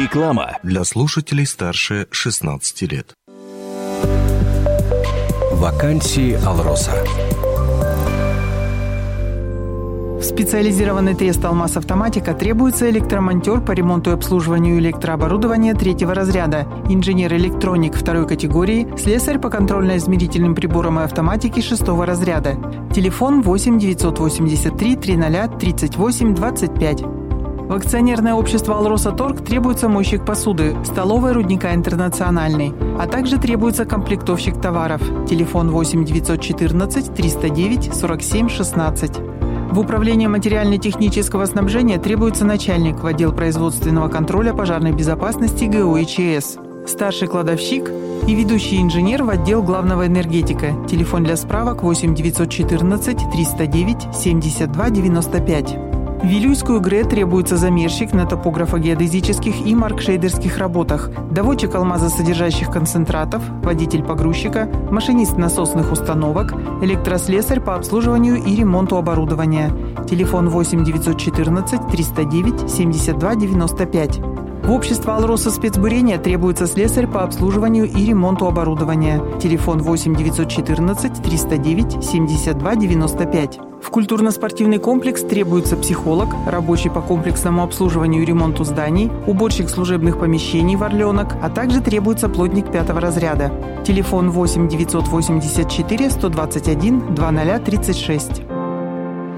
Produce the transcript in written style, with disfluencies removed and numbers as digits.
Реклама для слушателей старше 16 лет. Вакансии «Алроса». В специализированный трест «Алмаз Автоматика» требуется электромонтер по ремонту и обслуживанию электрооборудования 3-го разряда, инженер-электроник 2-й категории, слесарь по контрольно-измерительным приборам и автоматике 6-го разряда. Телефон 8 983 300 38 25. В акционерное общество «Алроса Торг» требуется мойщик посуды, столовая рудника «Интернациональный», а также требуется комплектовщик товаров. Телефон 8 914 309 47 16. В управлении материально-технического снабжения требуется начальник в отдел производственного контроля пожарной безопасности ГО и ЧС, старший кладовщик и ведущий инженер в отдел главного энергетика. Телефон для справок 8 914 309 72 95. В Вилюйскую ГРЭ требуется замерщик на топографо-геодезических и маркшейдерских работах, доводчик алмазосодержащих концентратов, водитель погрузчика, машинист насосных установок, электрослесарь по обслуживанию и ремонту оборудования. Телефон 8 914 309 72 95. В общество «Алроса спецбурения» требуется слесарь по обслуживанию и ремонту оборудования. Телефон 8 914 309 72 95. В культурно-спортивный комплекс требуется психолог, рабочий по комплексному обслуживанию и ремонту зданий, уборщик служебных помещений в «Орленок», а также требуется плотник 5-го разряда. Телефон 8 984 121 2036.